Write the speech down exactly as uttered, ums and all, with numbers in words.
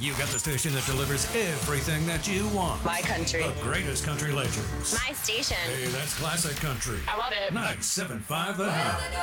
You got the station that delivers everything that you want. My country. The greatest country legends. My station. Hey, that's classic country. I love it. ninety-seven point five The Hound.